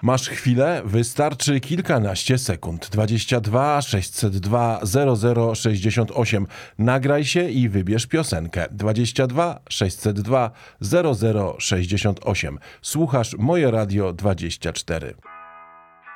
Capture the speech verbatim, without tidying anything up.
Masz chwilę? Wystarczy kilkanaście sekund. dwadzieścia dwa sześćset dwa zero zero sześćdziesiąt osiem. Nagraj się i wybierz piosenkę. dwadzieścia dwa sześćset dwa zero zero sześćdziesiąt osiem. Słuchasz Moje Radio dwadzieścia cztery.